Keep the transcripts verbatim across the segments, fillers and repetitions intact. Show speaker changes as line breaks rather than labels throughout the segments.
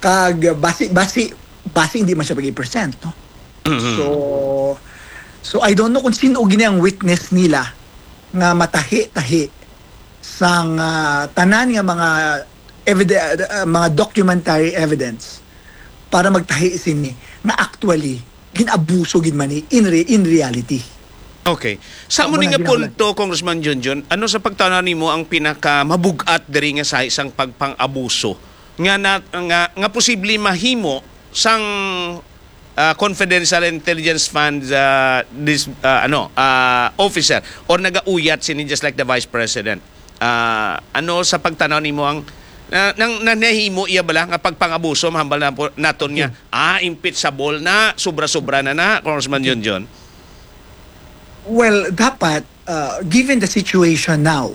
kag basi basi basi hindi man siya pag percent, no? Mm-hmm. So so I don't know kung sino gini ang witness nila nga matahi-tahi sang uh, tanan nga mga evidence, uh, mga documentary evidence para magtahi sini nga actually ginabuso gid man ni in re, in reality.
Okay. Sa mo nga punto, Congressman Junjun, ano sa pagtanaw nimo ang pinaka mabugat diri nga sa isang pagpang-abuso nga na, nga, nga posible mahimo sang uh, confidential intelligence fund uh, this uh, ano uh, officer or nagauyat sini just like the vice president. Uh, ano sa pagtanaw nimo ang uh, nang nanahimo iya bala nga pagpang-abuso mahambal na po, naton nga okay. ah impeachable na sobra-sobra na na Congressman Junjun.
Well, dapat, uh, given the situation now,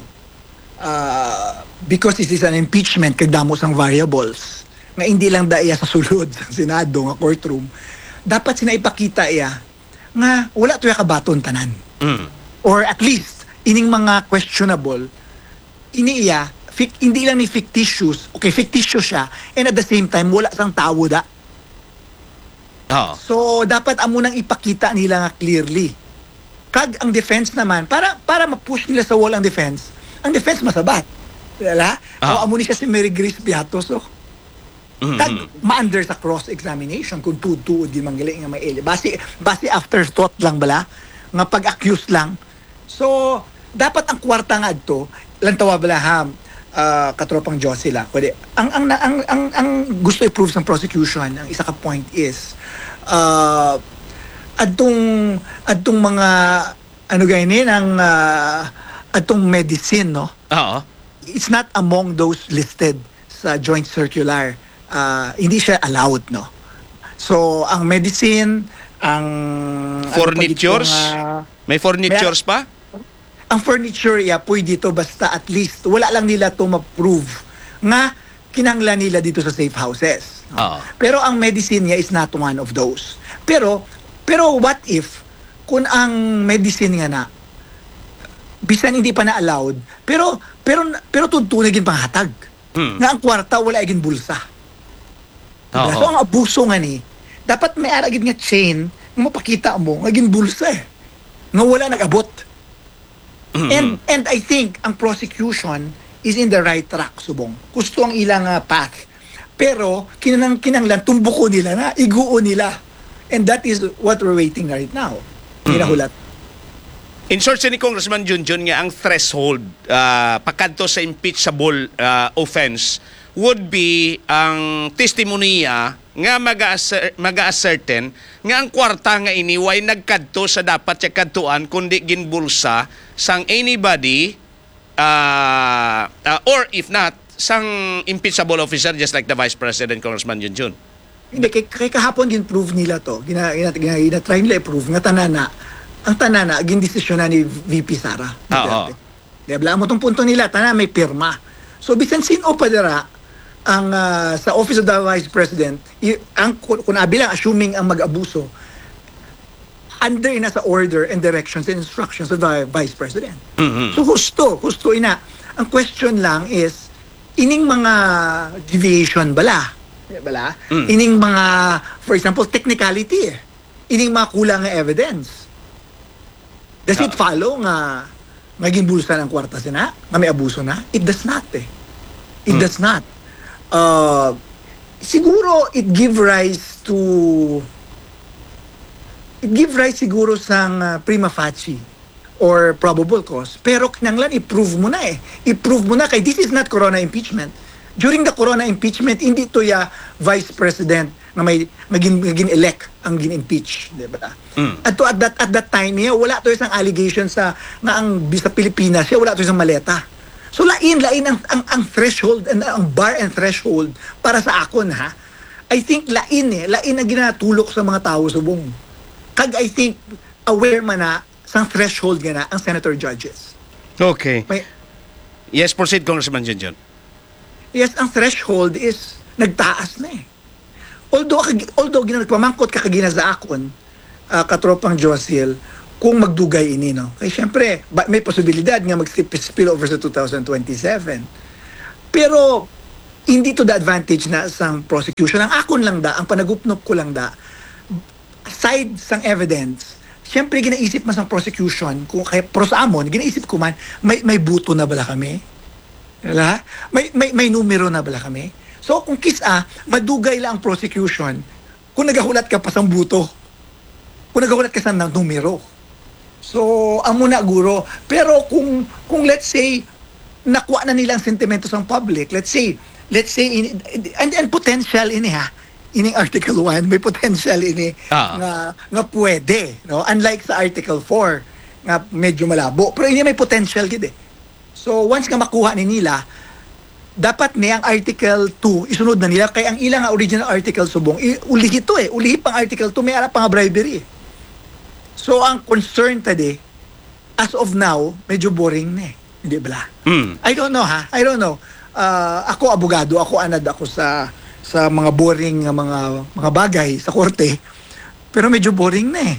uh, because this is an impeachment, kagdamos ang variables, nga hindi lang daiya sa sulod sa Senado, nga courtroom, dapat sinaipakita iya nga wala tuya kabaton tanan. Mm. Or at least, ining mga questionable, ini iya, fic, hindi lang ni fictitious, okay, fictitious siya, and at the same time, wala sang tao da. Oh. So, dapat amo nang ipakita nila nga clearly. Kag ang defense naman, para para ma-push nila sa wall ang defense, ang defense masabat. Wala? Ah. O amo ni siya si Mary Grace Piatos. So, mm-hmm. Kag ma-under sa cross-examination kung tuod-tuod di manggali nga may ele. Basi, basi afterthought lang bala, nga pag-accuse lang. So, dapat ang kwarta nga adto, lantawa bala ha, uh, katropang Diyos sila. Pwede. Ang, ang, ang, ang, ang gusto i-prove sa prosecution, ang isa ka point is, uh, adtong adtong mga ano gaynin ang uh, adtong medicine, no? Oo. It's not among those listed sa joint circular. Uh, hindi siya allowed, no? So ang medicine, ang
furnitures, ano, uh, may furnitures may, pa?
Ang furniture ya pwede dito basta at least wala lang nila to ma-prove nga kinanglan nila dito sa safe houses. No? Pero ang medicine niya is not one of those. Pero Pero what if, kung ang medicine nga na, bisan hindi pa na-allowed, pero, pero, pero tuntunagin panghatag. Hmm. Nga ang kwarta, wala aging bulsa. Diba? So, ang abuso nga ni, dapat may aragid nga chain, nga mapakita mo, ngaging bulsa eh. Nga wala nag-abot. Mm-hmm. And, and I think, ang prosecution is in the right track, subong. Gusto ang ilang uh, path. Pero, kinang, kinanglan, tumbuko nila na, iguo nila. And that is what we're waiting right now. Hinahulat.
In short, ni Congressman Junjun nga ang threshold uh, pakadto sa impeachable uh, offense would be ang testimonya nga mag-ascertain nga ang kwarta nga ini way nagkadto sa dapat siya kadtuan kundi ginbulsa sang anybody uh, uh, or if not sang impeachable officer just like the Vice President, Congressman Junjun.
Hindi, kay, kay kahapon gin-prove nila to. Gina, gina, gina, gina try nila i-prove nga tanana. Ang tanana, gin-desisyon na ni V P Sara. Oo. Diba, mo tong punto nila, tanana may pirma. So, bisan sino pa dira ang uh, sa Office of the Vice President, i, ang, kung, kung abilang, assuming ang mag-abuso, under ina sa order and directions and instructions of the Vice President. Mm-hmm. So, husto, husto ina. Ang question lang is, ining mga deviation bala, bala? Mm. Ining mga, for example, technicality eh. Ining mga kulang nga evidence. Does uh, it follow nga maging bulsa ng kwarta sina? Nga may abuso na? It does not eh. It mm. does not. Uh, siguro, it give rise to it give rise siguro sang uh, prima facie or probable cause. Pero kinanglan, i-prove mo na eh. I-prove mo na kay this is not corona impeachment. During the corona impeachment, hindi to ya Vice President na may maging, maging elect ang gin-impeach, di ba? Mm. At to at that at that time niya wala to isang allegation sa nga ang sa Pilipinas, siya wala to isang maleta. So lain lain ang ang, ang threshold and ang bar and threshold para sa akon ha. I think lain eh, lain ang ginatulok sa mga tao subong. Kag I think aware man na sang threshold nga na ang senator judges.
Okay. May, yes, proceed, Congressman Junjun.
Yes, ang threshold is nagtaas na eh. Although, although ginagpamangkot ka kagina sa akon, uh, katropang Josil, kung magdugay ini, no? Kaya syempre, may posibilidad nga mag-spill over sa two thousand twenty-seven. Pero, hindi to the advantage na sang prosecution. Ang akon lang da, ang panagupnop ko lang da, aside sang evidence, syempre ginaisip man sang prosecution, kung kay prosamon, ginaisip ko man, may may buto na bala kami? Wala? May may may numero na bala kami? So kung kisa, madugay lang ang prosecution kung nagahulat ka pa sang buto. Kung nagahulat ka sa numero. So, amo na guro. Pero kung kung let's say nakuha na nilang sentimento sa public, let's say let's say in, and, and potential ini ha. Ining Article one, may potential ini
ah.
nga nga pwede, no? Unlike sa Article four nga medyo malabo. Pero ini may potential gid eh. So, once nga makuha ni nila, dapat ni ang Article two isunod na nila kay ang ilang nga original article subong ulihi to eh. Ulihi pang Article two may ara pang bribery eh. So, ang concern tadi, as of now, medyo boring na eh. Hindi ba?
Mm.
I don't know ha. I don't know. Uh, ako abogado, ako anad ako sa sa mga boring nga mga mga bagay sa korte. Pero medyo boring na eh.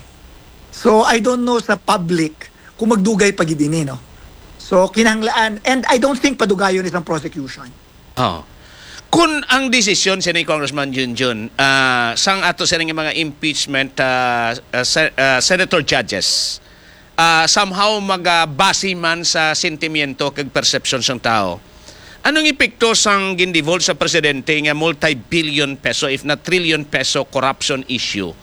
So, I don't know sa public kung magdugay pa gid ini, no. So, kinahanglaan, and I don't think padugayon isang prosecution.
Oh. Kung ang desisyon sa ni Congressman Junjun, uh, sang ato sa nga mga impeachment uh, uh, se- uh, senator judges, uh, somehow magabase man sa sentimiento kag perception sang tao. Anong epekto sang gindevolve sa presidente nga multi-billion peso if not trillion peso corruption issue?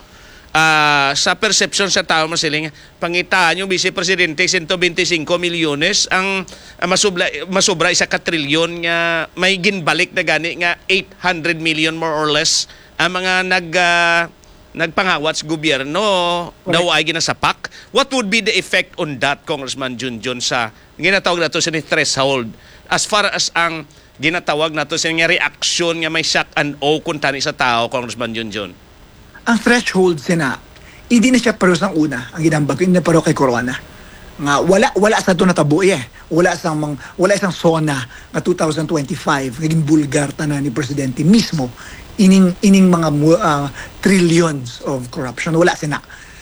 Uh, sa perception sa tao masiling pangitaan yung vice presidente one hundred twenty-five milyones ang uh, masubra masubra isa ka trilyon nga may ginbalik na gani nga eight hundred million more or less ang mga nag uh, nagpangawat sa gobyerno daw ay ginasapak. What would be the effect on that, Congressman Junjun, sa ginatawag nato sa ni threshold as far as ang ginatawag nato sa nga reaction nga may shock and awe kung tani sa tao, Congressman Junjun?
Ang threshold sina, hindi na siya pero sang una, ang ginambag, hindi na pero kay Corona. Nga, wala, wala sa ito natabo eh. Wala sang, mang, wala isang sona nga two thousand twenty-five, naging bulgar tanan ni Presidente mismo, ining, ining mga uh, trillions of corruption. Wala sina.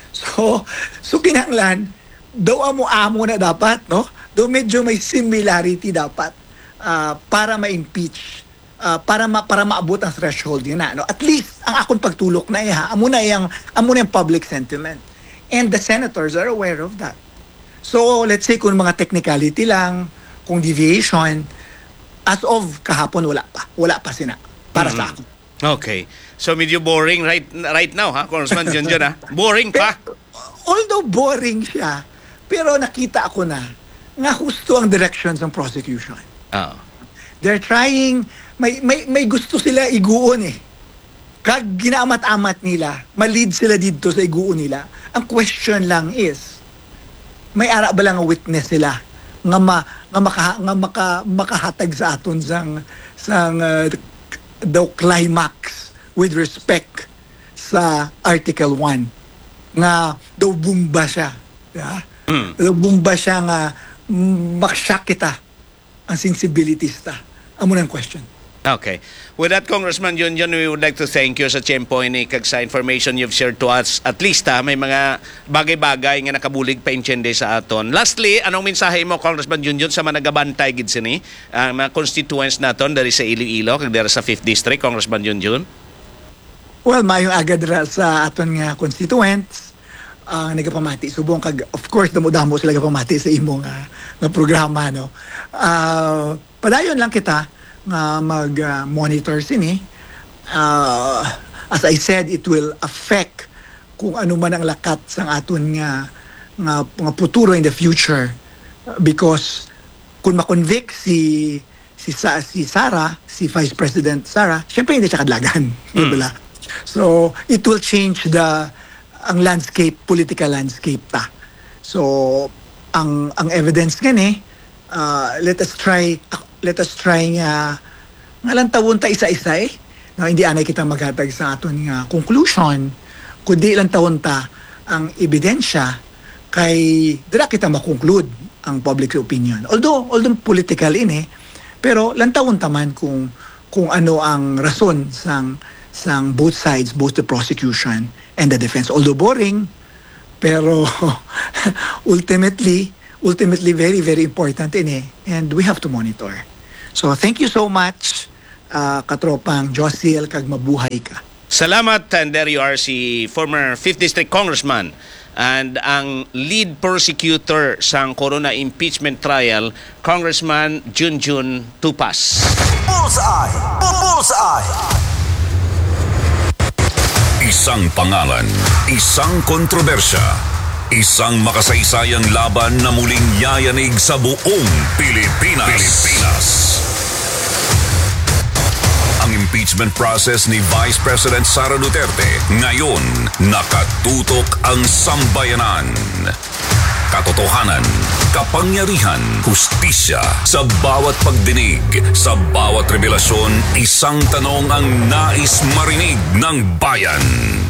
So, so kinanglan, daw amo-amo na dapat, no? Daw medyo may similarity dapat uh, para ma-impeach. Uh, para ma para maabot ang threshold yun na, no? At least ang akong pagtulok na iha amo na yang amo na yung public sentiment, and the senators are aware of that. So let's say kung mga technicality lang, kung deviation, as of kahapon wala pa wala pa sina para mm-hmm. sa ako.
Okay, so medyo boring right right now ha, Congressman Junjun ha, boring pa.
Pero, although boring siya, pero nakita ako na nga husto ang directions ng prosecution.
Oh.
They're trying, may, may, may gusto sila iguon eh. Kag ginaamat-amat nila, malid sila dito sa iguon nila. Ang question lang is, may ara ba lang ang witness sila nga, ma, nga, maka, nga maka, makahatag sa aton sang, sang uh, daw climax with respect sa Article one. Nga daw bumba siya. Yeah? Mm. Daw bumba siya nga maksyak kita ang sensibilities ta. Amo na ang question.
Okay. With that, Congressman Junjun, we would like to thank you sa tiyempo ini kag sa information you've shared to us. At least ha, may mga bagay-bagay nga nakabulig pa inchende sa aton. Lastly, anong mensahe mo, Congressman Junjun, sa mga nagabantay gid sini, ang uh, mga constituents naton dari sa Iloilo kag dari sa fifth District, Congressman Junjun?
Well, mayong agad ra sa aton nga constituents ang uh, nagapamati subong kag of course damo-damo sila nagapamati sa imong uh, nga programa, no. Uh, padayon lang kita nga mag-monitor uh, sini. Uh, as I said, it will affect kung ano man ang lakat sang aton nga nga, nga futuro in the future, because kung ma-convict si si Sa, si Sara, si Vice President Sara, syempre hindi siya kadlagan, mm. diba? So it will change the ang landscape, political landscape ta. So ang ang evidence gani, uh, let us try let us try nga nga lang tawon ta isa-isa eh. No, hindi anay kita maghatag sa aton nga conclusion, kundi lang tawon ta ang ebidensya kay dira kita makonclude ang public opinion. Although although political ini, pero lang tawon ta man kung kung ano ang rason sang sang both sides, both the prosecution and the defense. Although boring, pero ultimately ultimately very very important ini, and we have to monitor. So thank you so much uh, katropang Josil, kag mabuhay ka.
Salamat, and there you are, si former fifth District Congressman and ang lead prosecutor sa Corona impeachment trial, Congressman Junjun Tupas.
Bullseye! Bullseye!
Isang pangalan, isang kontrobersya, isang makasaysayang laban na muling yayanig sa buong Pilipinas. Pilipinas. Ang impeachment process ni Vice President Sara Duterte ngayon nakatutok ang sambayanan. Katotohanan, kapangyarihan, hustisya sa bawat pagdinig, sa bawat revelasyon, isang tanong ang nais marinig ng bayan.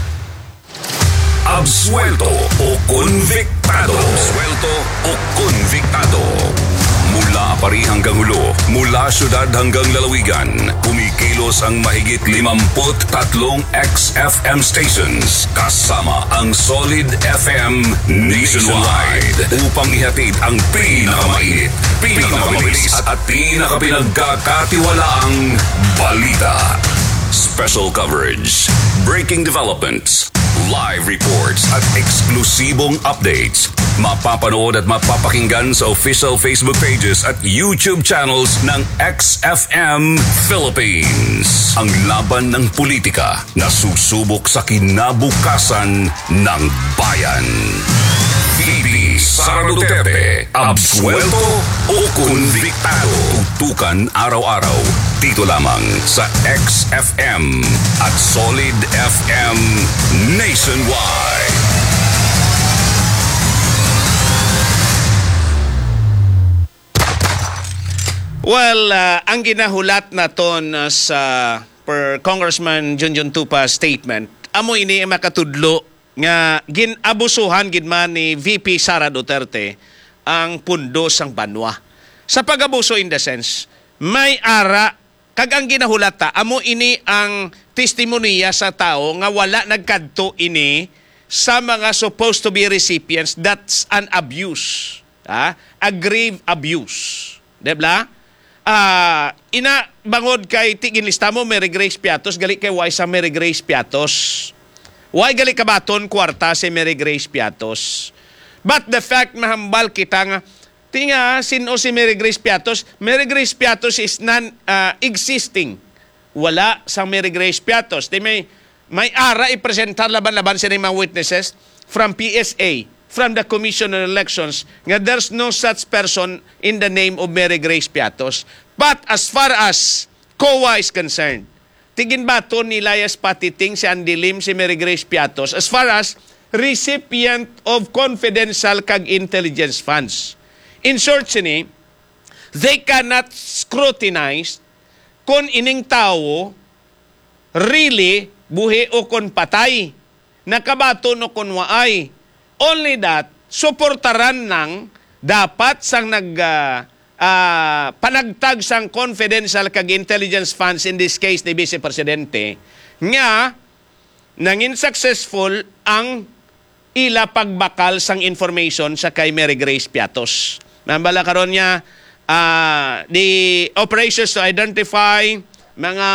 Absuelto o konviktado? Absuelto o konviktado? Mula Apari hanggang Hulo, mula syudad hanggang lalawigan, kumikilos ang mahigit limamput tatlong X F M stations kasama ang Solid F M nationwide upang ihatid ang pinakamainit, pinakamabilis at pinakapinagkakatiwalaang balita. Special coverage, breaking developments, live reports at eksklusibong updates. Mapapanood at mapapakinggan sa official Facebook pages at YouTube channels ng X F M Philippines. Ang laban ng politika na susubok sa kinabukasan ng bayan. V P Sara Duterte, absuelto o konviktado? Tutukan araw-araw dito lamang sa X F M at Solid F M nationwide.
Well, uh, ang ginahulat na ton uh, sa per Congressman Junjun Tupas statement, amo ini makatudlo nga ginabusuhan gid man ni V P Sara Duterte ang pundo sang banwa. Sa pag-abuso in the sense, may ara kag ang ginahulata amo ini ang testimonya sa tao nga wala nagkadto ini sa mga supposed to be recipients. That's an abuse. Ha? A grave abuse. Debla? Ah, uh, ina bangod kay tigin lista mo Mary Grace Piatos, gali kay why sa Mary Grace Piatos. Why gali kabaton kwarta si Mary Grace Piatos. But the fact mahambal kita nga tinga sino si Mary Grace Piatos, Mary Grace Piatos is non uh, existing. Wala sa Mary Grace Piatos. Di may may ara i-presentar laban-laban sa mga witnesses from P S A, from the Commission on Elections, nga there's no such person in the name of Mary Grace Piatos. But as far as C O A is concerned, tigin ba ito ni Layas Patiting, si Andy Lim, si Mary Grace Piatos, as far as recipient of confidential kag intelligence funds. In short, sini, they cannot scrutinize kung ining tao really buhi o kon patay, nakabaton o kon waay. Only that, suportaran ng dapat sang nag uh, uh, panagtag sang confidential kag intelligence funds, in this case ni Vice Presidente, nga nangin successful ang ila pagbakal sang information sa kay Mary Grace Piatos. Nambala karon niya uh, the operations to identify mga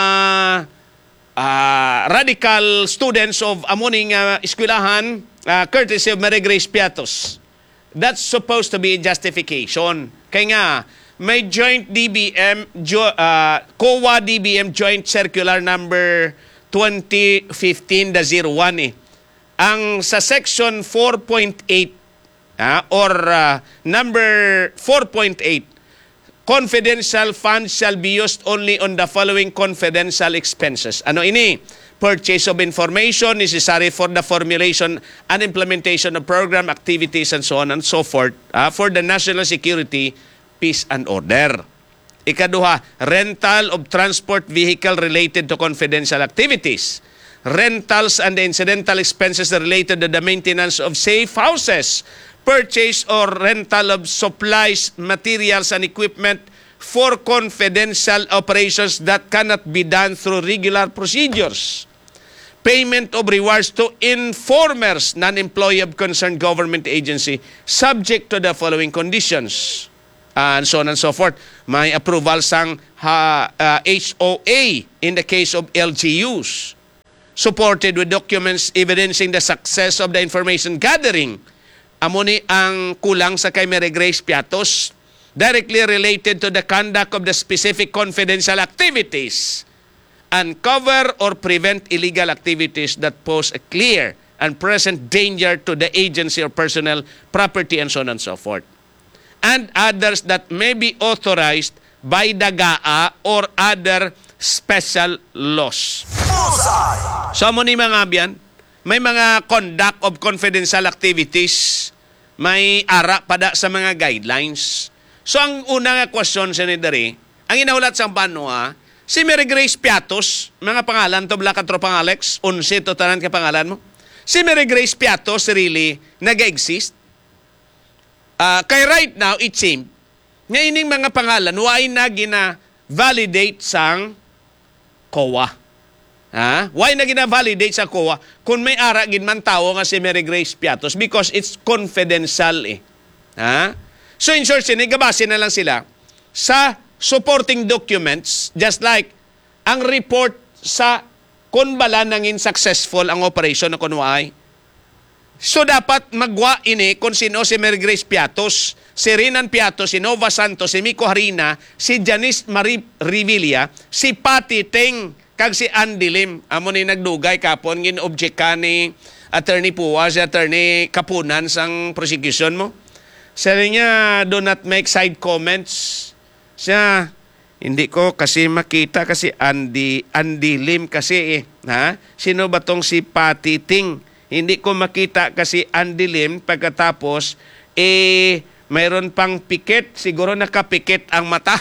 uh, radical students of amuning uh, eskwelahan, uh, courtesy of Mary Grace Piatos. That's supposed to be justification. Kaya nga, may joint D B M, jo, uh, C O A D B M Joint Circular number twenty fifteen dash zero one eh. Ang sa section four point eight uh, or uh, number four point eight, confidential funds shall be used only on the following confidential expenses. Ano ini? Purchase of information necessary for the formulation and implementation of program activities and so on and so forth uh, for the national security, peace and order. Ikaduha, rental of transport vehicle related to confidential activities. Rentals and the incidental expenses related to the maintenance of safe houses. Purchase or rental of supplies, materials and equipment for confidential operations that cannot be done through regular procedures. Payment of rewards to informers, non-employee of concerned government agency, subject to the following conditions. and so on and so forth. May approval sang ha, uh, H O A in the case of L G Us. Supported with documents evidencing the success of the information gathering. Amo ni ang kulang sa kay Mary Grace Piatos, directly related to the conduct of the specific confidential activities. Uncover or prevent illegal activities that pose a clear and present danger to the agency or personnel, property, and so on and so forth. And others that may be authorized by the G A A or other special laws.
Bullseye!
So mo ni mga biyan, may mga conduct of confidential activities, may ara pada sa mga guidelines. So ang una nga question, Senador, ang inaulat sa banwa, si Mary Grace Piatos, mga pangalan to bla katropang Alex, unse to tanan ka pangalan mo. Si Mary Grace Piatos really nag-exist. Uh, kay right now, it seems, nga ining mga pangalan, why na gina-validate sang C O A. Ha? Why na gina-validate sa C O A kung may ara gin man tao nga si Mary Grace Piatos? Because it's confidential eh. Ha? So in short, sinigabase na lang sila sa supporting documents, just like ang report sa kung bala nangin successful ang operation na kunwaay. So dapat magwa ini kung sino si Mary Grace Piatos, si Rinan Piatos, si Nova Santos, si Miko Harina, si Janice Marie Revilla, si Patty Teng, kag si Andy Lim. Amo ni nagdugay kapon ngin object ka ni Attorney Pua, si Attorney Kapunan sang prosecution mo. Sabi niya, do not make side comments. Siya, hindi ko kasi makita kasi Andy, Andy Lim kasi eh. Ha? Sino ba tong si Patty Ting? Hindi ko makita kasi Andy Lim pagkatapos eh mayroon pang pikit. Siguro nakapikit ang mata.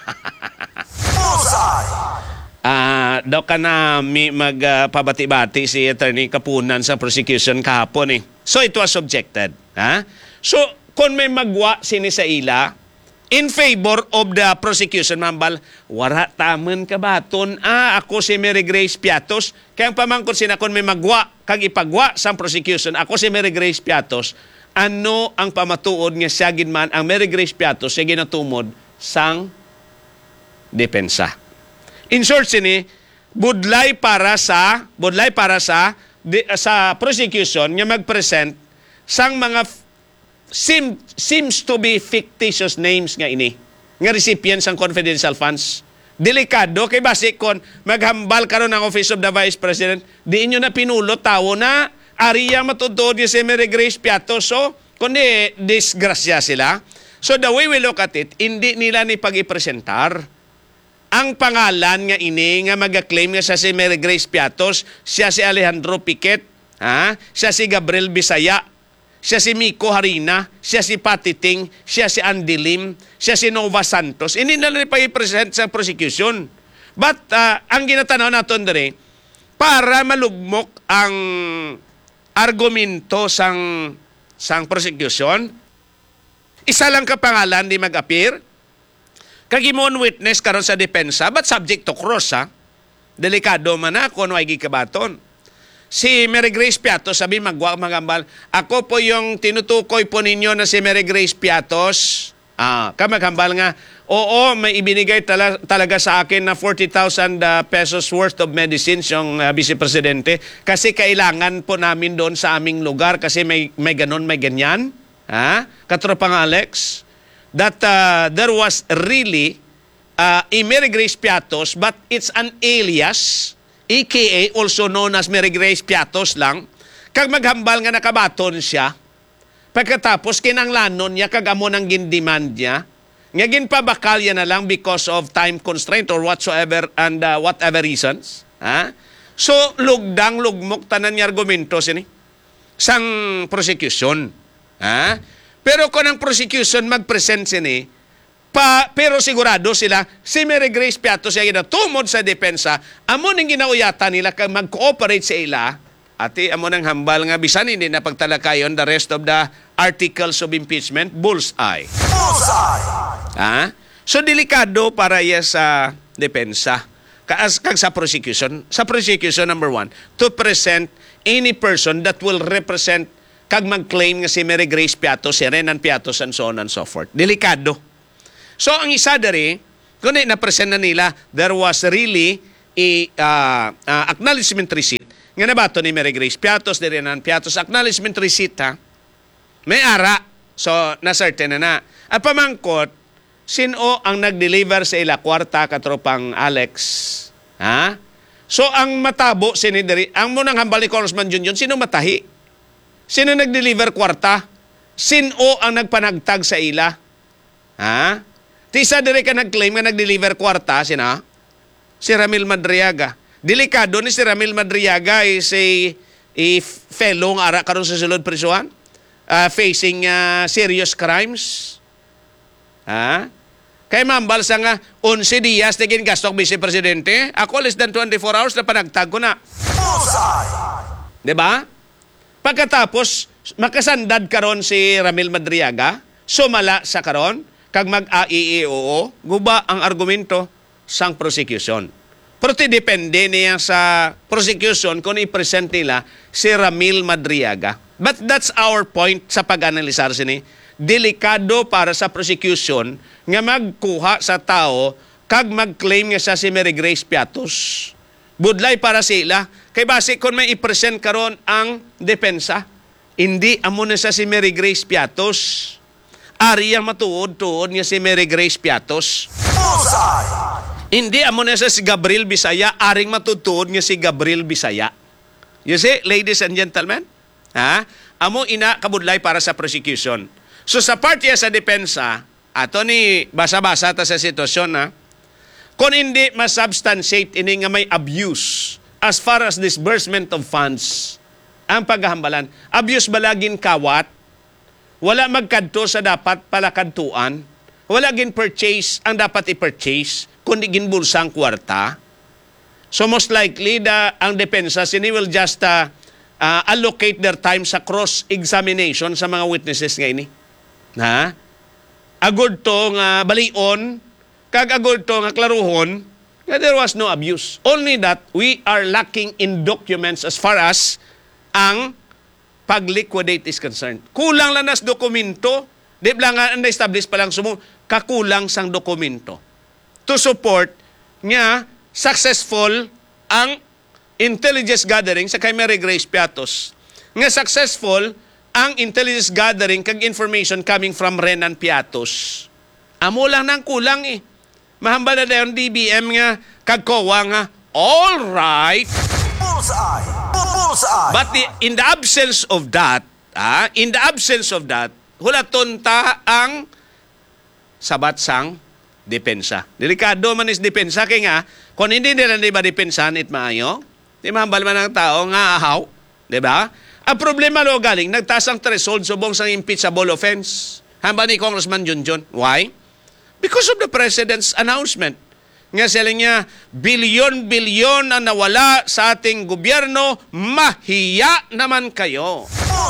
Bullseye!
Ah, daw ka na magpabati-bati uh, si Attorney Kapunan sa prosecution kahapon eh. So it was objected. Ha? So kung may magwa sini sa ila in favor of the prosecution, mambal, wara taman ka baton. Ah, ako si Mary Grace Piatos. Kaya ang pamangkot sina kung may magwa, kag ipagwa sa prosecution, ako si Mary Grace Piatos. Ano ang pamatuod nga siya ginman ang Mary Grace Piatos siya ginatumod sang depensa. In short, sini, budlay para sa, budlay para sa, di, sa prosecution nga mag-present sang mga Seem, seems to be fictitious names nga ini. Nga recipients ng confidential funds. Delikado kay basi kon maghambal karon ng Office of the Vice President, di inyo na pinulo tawo na ariya matutod si Mary Grace Piatos. So, kundi disgrasya sila. So the way we look at it, hindi nila ni pag-ipresentar ang pangalan nga ini nga mag-claim nga siya si Mary Grace Piatos, siya si Alejandro Piquet, ha? Siya si Gabriel Bisaya, siya si Miko Harina, siya si Patty Ting, siya si Andy Lim, siya si Nova Santos. Hindi na rin pa-i-present sa prosecution. But uh, ang ginatanaw natin dere, para malugmok ang argumento sang sang prosecution, isa lang ka pangalan di mag-appear, kagimon witness karon sa depensa, but subject to cross, ha? Delikado man na kung ay gikabaton. Si Mary Grace Piatos, sabi magwa magambal, ako po yung tinutukoy po ninyo na si Mary Grace Piatos. Ah, kamagambal nga, oo, may ibinigay tala, talaga sa akin na forty thousand uh, pesos worth of medicines yung uh, Vice Presidente kasi kailangan po namin doon sa aming lugar kasi may, may ganon, may ganyan. Ha? Katropang Alex, that uh, there was really uh, a Mary Grace Piatos but it's an alias, A K A also known as Mary Grace Piatos lang, kag maghambal nga nakabaton siya, pagkatapos kinanglanon niya, kag amo ng gindemand niya, nga ginpabakal yan na lang because of time constraint or whatsoever and uh, whatever reasons. Ha? So, lugdang, lugmok, tanan niya argumento sini, sang prosecution. Ha? Pero kung ang prosecution mag-present sini, Pa, pero sigurado sila, si Mary Grace Piatos siya ginatumod sa depensa, amo nang ginauyatan nila kag mag-cooperate sa ila, ati amo nang hambal nga bisan hindi na pagtalakayon the rest of the articles of impeachment, bullseye.
Bullseye!
Ha? So, delikado para iya sa depensa. Kaas kag sa prosecution. Sa prosecution, number one, to present any person that will represent kag mag-claim nga si Mary Grace Piatos, si Renan Piatos, and so on and so forth. Delikado. So ang isa dari, kung na-present na nila, there was really a uh, uh, acknowledgement receipt. Nga na ba ito ni Mary Grace Piatos, diri na Piatos, acknowledgement receipt ha? May ara. So, na-certain na na. At pamangkot, sino ang nag-deliver sa ila kwarta katropang Alex? Ha? So, ang matabo, sinidiri, ang munang hambal ni Congressman Junjun, sino matahi? Sino nag-deliver kwarta? Sino ang nagpanagtag sa ila? Ha? Tisa diri ka nag-claim nga nag-deliver kwarta, sina? Si Ramil Madriaga. Delikado ni si Ramil Madriaga is a, a fellow nga ara karon sa sulod prisuhan, uh, facing uh, serious crimes. Ha? Kay mambal sa nga eleven días tigin gastong Vice Presidente, ako less than twenty-four hours na panagtag ko na. Diba? Pagkatapos, makasandad karon si Ramil Madriaga, sumala sa karon, kag mag-A I E O O, guba ang argumento sang prosecution. Pero depende niya sa prosecution kung i-present nila si Ramil Madriaga. But that's our point sa pag-analisar sini. Delikado para sa prosecution nga magkuha sa tao kag mag-claim nga sa si Mary Grace Piatos. Budlay para sila. Kay base kung may i-present karon ang depensa, hindi amo na sa si Mary Grace Piatos. Ari ang matuod-tuod nga si Mary Grace Piatos. Hindi amo na sa si Gabriel Bisaya, aring matutuod nga si Gabriel Bisaya. You see, ladies and gentlemen? Ha? Amo ina kabudlay para sa prosecution. So sa parte sa depensa, ato ni basa-basa ta sa sitwasyon ha, kung hindi masubstantiate ini nga may abuse as far as disbursement of funds, ang paghahambalan, abuse balagin kawat, wala magkadto sa dapat palakadtuan, wala gin purchase ang dapat i-purchase, kundi ginbulsa ang kwarta. So most likely, the, ang depensa, sini will just uh, uh, allocate their time sa cross-examination sa mga witnesses nga ini. Ha? Agod to nga balion, kag agod to nga klaruhon, nga there was no abuse. Only that we are lacking in documents as far as ang pag-liquidate is concerned. Kulang lang nas dokumento, di lang nga na-establish pa lang sumo, kakulang sang dokumento to support nga successful ang intelligence gathering sa kay Mary Grace Piatos. Nga successful ang intelligence gathering kag information coming from Renan Piatos. Amo lang nang kulang eh. Mahamba na dayon D B M nga kag C O A nga, all right.
Bullseye. Bullseye.
But the, in the absence of that, ah, in the absence of that, hulaton ta ang sabat sang depensa. Delikado man is depensa kay nga kung hindi nila di ba depensahan it maayo, di mahambal man ang tao nga ahaw, di ba? Ang problema lo galing nagtaas ang threshold subong sang impeachable offense. Hamba ni Congressman Junjun. Why? Because of the President's announcement. Nga sila niya, bilyon-bilyon ang nawala sa ating gobyerno, mahiya naman kayo.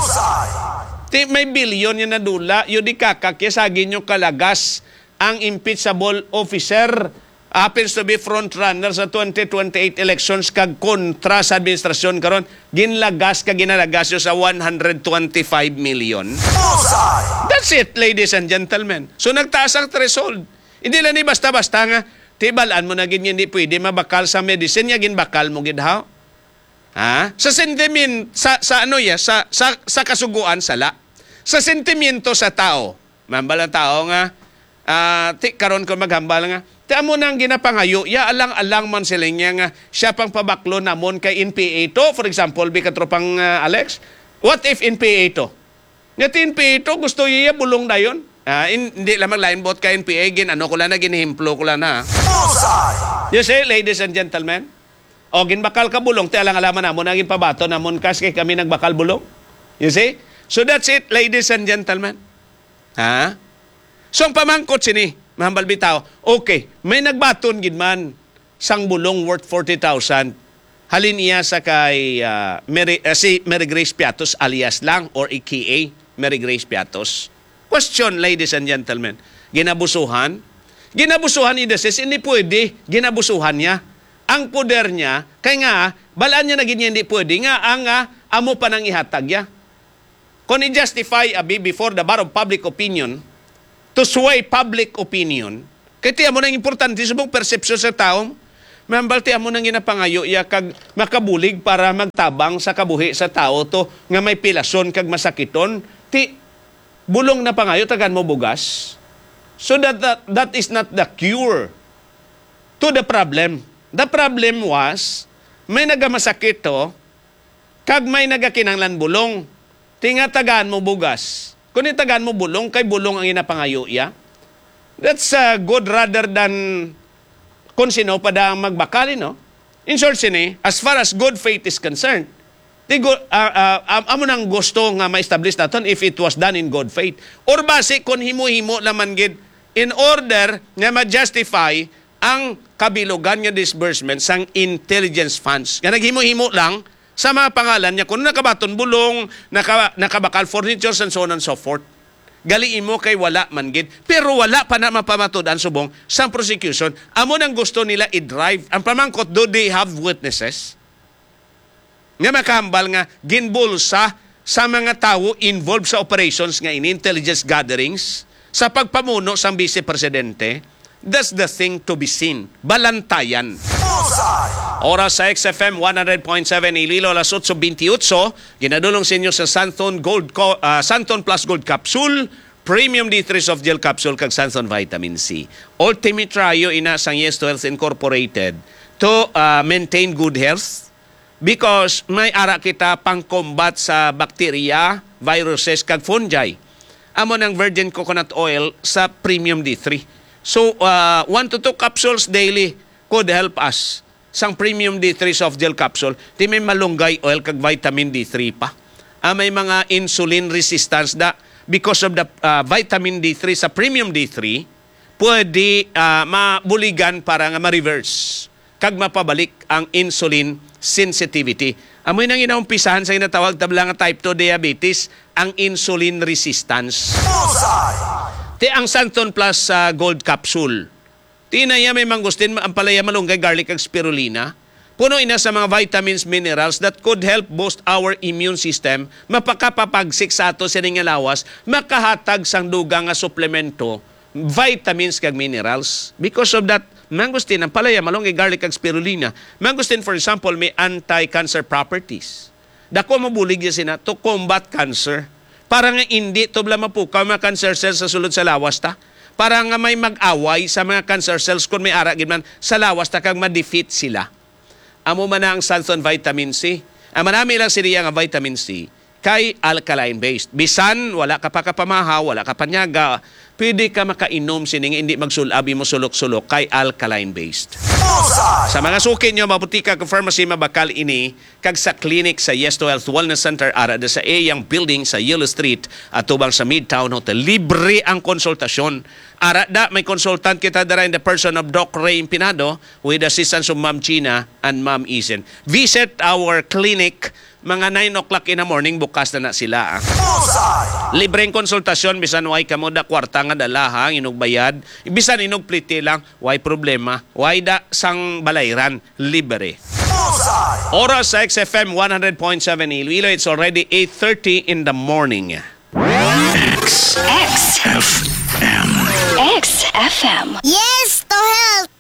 Di may bilyon yung nadula, yun di kakakyasagin yung kalagas ang impeachable officer happens to be frontrunner sa twenty twenty-eight elections kag kontra sa administrasyon karon ginlagas kag ginalagas sa one hundred twenty-five million. That's it, ladies and gentlemen. So nagtaas ang threshold. Hindi lang ni basta-basta nga tibalaan mo na gin hindi pwede mabakal sa medicine ya gin bakal mo gid ha. Ha? Sa sentiment sa sa ano ya sa sa, sa kasuguan sala. Sa sentimiento sa tao. Mambal ang tao nga uh, ti karon ko maghambal nga ti amo nang ginapangayo ya alang-alang man sila niya nga siya pang pabaklo namon kay N P A to, for example bi katropang uh, Alex, what if N P A to nga ti N P A to gusto iya bulong dayon. Uh, hindi lang mag-line bot kay N P A gin ano ko lang na ginhimplo ko lang na. You see, ladies and gentlemen, o ginbakal ka bulong ti alang-alaman namon naging pabato namon kas kay kami nagbakal bulong. You see? So that's it, ladies and gentlemen. Ha? So ang pamangkot sini, mahambal bitaw, okay, may nagbaton gid man sang bulong worth forty thousand. Halin iya sa kay uh, Mary, uh, si Mary Grace Piatos alias lang or A K A Mary Grace Piatos. Question, ladies and gentlemen, ginabusuhan? Ginabusuhan ni Deses, hindi pwede, ginabusuhan niya. Ang poder niya, kay nga, balaan niya na ganyan hindi pwede, nga ang uh, amo pa nang ihatag niya. Kung i-justify abi before the bar of public opinion, to sway public opinion. Kaya tiyan mo nang importante sa mong persepsyon sa taong, mambal tiyan mo nang ginapangayo iya kag makabulig para magtabang sa kabuhi sa tao to nga may pilason kag masakiton. Ti, bulong na pangayo, tagan mo bugas. So that, that, that is not the cure to the problem. The problem was, may nagamasakit to, kag may nagakinanglan bulong. Tinga tagaan mo bugas. Kung itagaan mo bulong, kay bulong ang inapangayo iya. That's uh, good rather than kung sino pa da magbakali, no? In short, sini, as far as good faith is concerned, di go, uh, uh, amo nang gusto nga ma-establish natin if it was done in good faith. Or base, kung himo-himo naman gid, in order nga ma-justify ang kabilugan nga disbursement sang intelligence funds. Nga naghimo-himo lang sa mga pangalan niya, kung nakabaton bulong, naka, nakabakal furnitures and so on and so forth. Gali mo kay wala man gid, pero wala pa na mapamatod ang subong sa prosecution. Amo nang gusto nila i-drive. Ang pamangkot, do they have witnesses? Nga makahambal nga ginbulsa sa mga tao involved sa operations nga in intelligence gatherings, sa pagpamuno sang Vice Presidente. That's the thing to be seen. Balantayan. Oras sa X F M one hundred point seven Iloilo, alas eight twenty-eight. Ginadulong sa inyo sa Santon Gold uh, Santon Plus Gold Capsule, Premium D three Soft Gel Capsule, kag Santon Vitamin C. Ultimate Trio ina sang Yes to Health Incorporated to uh, maintain good health because may ara kita pang-combat sa bakterya, viruses, kag fungi. Amo ng virgin coconut oil sa Premium D three. So, uh, one to two capsules daily could help us. Sang Premium D three Soft Gel Capsule, di may malunggay oil kag vitamin D three pa. Ah, may mga insulin resistance da because of the uh, vitamin D three sa Premium D three, pwede uh, mabuligan para nga ma-reverse kag mapabalik ang insulin sensitivity. Amoy nang inaumpisahan sa inatawag tabla nga type two diabetes, ang insulin resistance. Ti ang Santon Plus uh, Gold Capsule. Tinaya may mangustin, ang palaya malunggay, garlic, ag spirulina. Puno ina sa mga vitamins, minerals that could help boost our immune system, mapakapapagsik sa ato sa nga lawas, makahatag sang dugang nga suplemento, vitamins kag minerals. Because of that, mangustin, ang palaya malunggay, garlic, ag spirulina. Mangustin, for example, may anti-cancer properties. Dako mabulig niya sina to combat cancer. Para nga hindi to bla mapukaw mga cancer cells sa sulod sa lawas ta. Para nga may mag-away sa mga cancer cells kung may ara gid sa lawas ta kag ma-defeat sila. Amo man ang Santon Vitamin C. Ang manami lang siriya nga vitamin C kay alkaline-based. Bisan wala ka pa kapamahaw, wala ka panyaga, pwede ka makainom sining hindi magsulabi mo sulok-sulok kay alkaline-based. Sa mga suki nyo, mabutika ka pharmacy mabakal ini kag sa clinic sa Yes to Health Wellness Center ara sa Ayang Building sa Yellow Street at tubang sa Midtown Hotel. Libre ang konsultasyon. Ara da may consultant kita dara in the person of Doc Ray Impinado with assistance of Ma'am Gina and Ma'am Isen. Visit our clinic mga nine o'clock in the morning, bukas na na sila. Ah. Libreng konsultasyon, bisan way kamo da kwarta nga dalahang, inog bayad. Bisan inog pliti lang, way problema. Way da sang balayran, libre. Oras sa X F M one hundred point seven Iloilo, it's already eight thirty in the morning.
X. X. F M. X F M.
Yes to Health!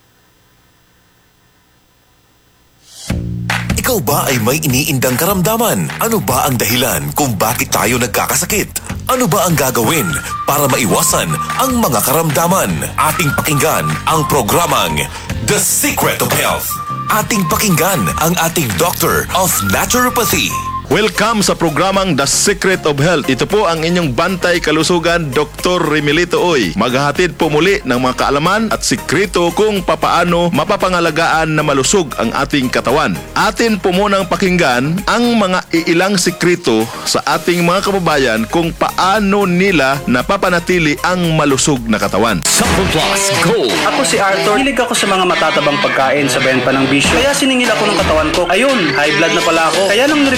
Ikaw ba ay may iniindang karamdaman? Ano ba ang dahilan kung bakit tayo nagkakasakit? Ano ba ang gagawin para maiwasan ang mga karamdaman? Ating pakinggan ang programang The Secret of Health. Ating pakinggan ang ating Doctor of Naturopathy.
Welcome sa programang The Secret of Health. Ito po ang inyong bantay kalusugan, Doctor Remilito Oy. Maghahatid po muli ng mga kaalaman at sikreto kung papaano mapapangalagaan na malusog ang ating katawan. Atin po munang pakinggan ang mga iilang sikreto sa ating mga kababayan kung paano nila napapanatili ang malusog na katawan.
Supple Plus Gold. Ako si Arthur. Hilig ako sa mga matatabang pagkain sa benta ng bisyo. Kaya siningil ako ng katawan ko. Ayun, high blood na pala ako. Kaya nang nirekomenda sa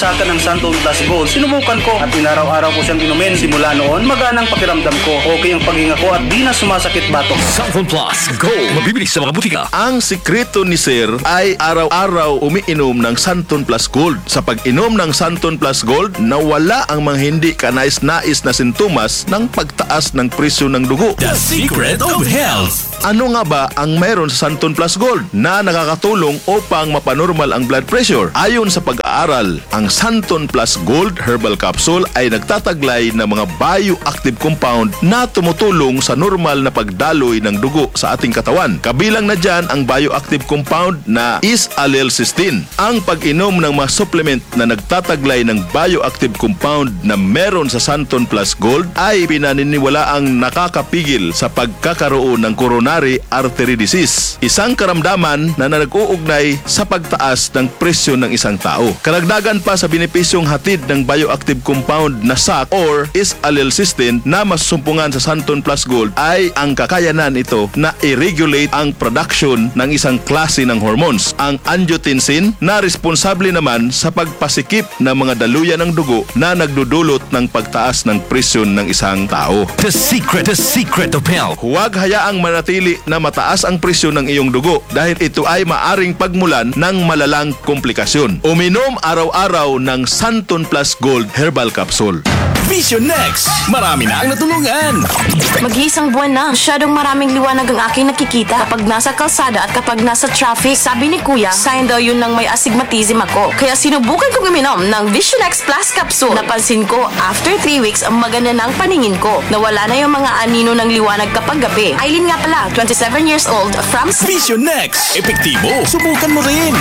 hawakan ng Santon Plus Gold. Sinubukan ko at inaraw-araw ko siyang inumin. Simula noon, maganang pakiramdam ko. Okay ang paghinga ko at di na sumasakit batok.
Santon Plus Gold. Mabibili sa mga butika.
Ang sikreto ni Sir ay araw-araw umiinom ng Santon Plus Gold. Sa pag-inom ng Santon Plus Gold, nawala ang mga hindi kanais-nais na sintomas ng pagtaas ng presyo ng dugo.
The Secret of Health.
Ano nga ba ang mayroon sa Santon Plus Gold na nakakatulong upang mapanormal ang blood pressure? Ayon sa pag-aaral, ang Santon Plus Gold Herbal Capsule ay nagtataglay ng mga bioactive compound na tumutulong sa normal na pagdaloy ng dugo sa ating katawan. Kabilang na dyan ang bioactive compound na is-alelcysteine. Ang pag-inom ng mga supplement na nagtataglay ng bioactive compound na meron sa Santon Plus Gold ay pinaniniwalaang nakakapigil sa pagkakaroon ng coronary artery disease, isang karamdaman na nag-uugnay sa pagtaas ng presyo ng isang tao. Karagdagan pa sa benepisyong hatid ng bioactive compound na S A C or is-alelcysteine na masusumpungan sa Santon Plus Gold ay ang kakayanan ito na i-regulate ang production ng isang klase ng hormones, ang angiotensin, na responsable naman sa pagpasikip ng mga daluyan ng dugo na nagdudulot ng pagtaas ng presyon ng isang tao.
The Secret, The Secret of Health.
Huwag hayaang manatili na mataas ang presyon ng iyong dugo dahil ito ay maaring pagmulan ng malalang komplikasyon. Uminom araw-araw ng Santon Plus Gold Herbal Capsule.
Vision Next. Marami na ang natulungan.
Mag-iisang buwan na. Masyadong maraming liwanag ang aking nakikita kapag nasa kalsada at kapag nasa traffic. Sabi ni Kuya, sign daw yun ng may astigmatism ako. Kaya sinubukan kong uminom ng Vision X Plus Capsule. Napansin ko, after three weeks, ang maganda na ang paningin ko. Nawala na yung mga anino ng liwanag kapag gabi. Aileen nga pala, twenty-seven years old, from...
Vision Next. Epektibo. Subukan mo rin.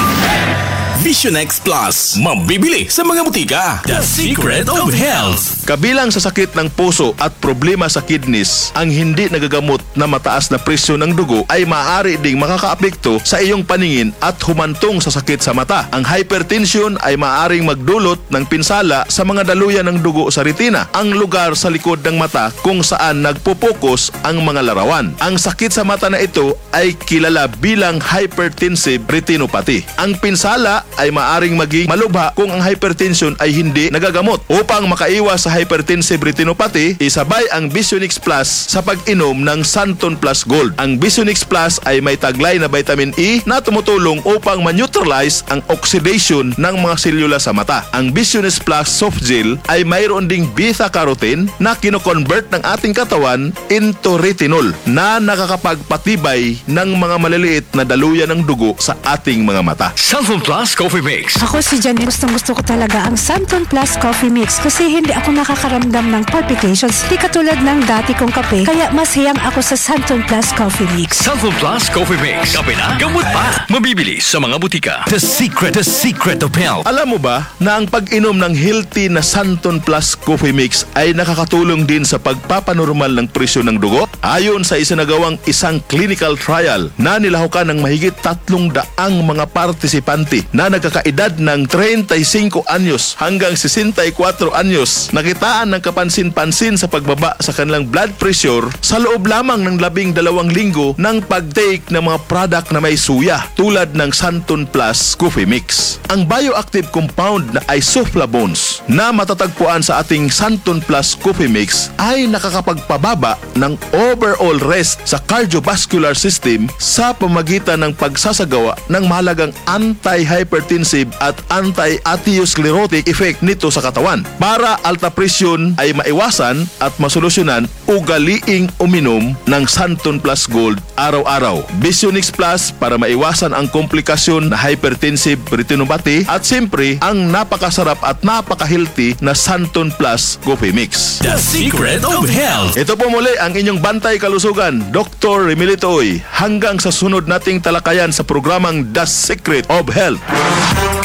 Vision X Plus. Mabibili sa mga butika. The Secret of Health.
Kabilang sa sakit ng puso at problema sa kidneys, ang hindi nagagamot na mataas na presyo ng dugo ay maaari ding makakaapekto sa iyong paningin at humantong sa sakit sa mata. Ang hypertension ay maaaring magdulot ng pinsala sa mga daluyan ng dugo sa retina, ang lugar sa likod ng mata kung saan nagpupokus ang mga larawan. Ang sakit sa mata na ito ay kilala bilang hypertensive retinopathy. Ang pinsala ay maaring maging malubha kung ang hypertension ay hindi nagagamot. Upang makaiwas sa hypertensive retinopathy, isabay ang Vision X Plus sa pag-inom ng Santon Plus Gold. Ang Vision X Plus ay may taglay na vitamin E na tumutulong upang ma-neutralize ang oxidation ng mga selula sa mata. Ang Vision X Plus Soft Gel ay mayroon ding beta-carotene na kino-convert ng ating katawan into retinol na nakakapagpatibay ng mga maliliit na daluyan ng dugo sa ating mga mata.
Santon Plus Coffee Mix.
Ako si Janine. Gustong gusto ko talaga ang Santon Plus Coffee Mix kasi hindi ako nakakaramdam ng palpitations. Di katulad ng dati kong kape. Kaya mas hiyang ako sa Santon Plus Coffee Mix.
Santon Plus Coffee Mix. Kape na, gamot pa. Mabibili sa mga butika. The Secret, The Secret of Health.
Alam mo ba na ang pag-inom ng healthy na Santon Plus Coffee Mix ay nakakatulong din sa pagpapanormal ng presyo ng dugo? Ayon sa isinagawang isang clinical trial na nilahukan ng mahigit tatlong daang mga partisipante na nagkakaedad ng thirty-five anyos hanggang sixty-four anyos, nakitaan ng kapansin-pansin sa pagbaba sa kanilang blood pressure sa loob lamang ng labing dalawang linggo ng pag-take ng mga product na may suya tulad ng Santon Plus Coffee Mix. Ang bioactive compound na isoflavones na matatagpuan sa ating Santon Plus Coffee Mix ay nakakapagpababa ng overall rest sa cardiovascular system sa pamagitan ng pagsasagawa ng mahalagang anti-hypertensive at anti-atherosclerotic effect nito sa katawan. Para alta presyon ay maiwasan at masolusyonan, ugaliing uminom ng Santon Plus Gold araw-araw. Vision X Plus para maiwasan ang komplikasyon na hypertensive retinopathy at siyempre ang napakasarap at napaka-healthy na Santon Plus Coffee Mix.
The Secret of Health.
Ito po muli ang inyong bantay kalusugan, Doctor Remilito Oy. Hanggang sa sunod nating talakayan sa programang The Secret of Health.